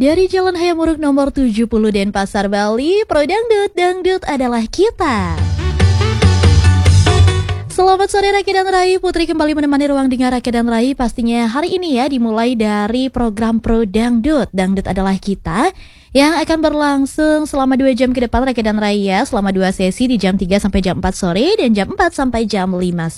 Dari Jalan Hayamuruk nomor 70 Denpasar, Bali, Pro Dangdut, Dangdut adalah kita. Selamat sore Raki dan Rai, Putri kembali menemani ruang dengar Raki dan Rai. Pastinya hari ini ya dimulai dari program Pro Dangdut, Dangdut adalah kita, yang akan berlangsung selama 2 jam ke depan Raki dan Rai ya. Selama 2 sesi di jam 3 sampai jam 4 sore dan jam 4 sampai jam 5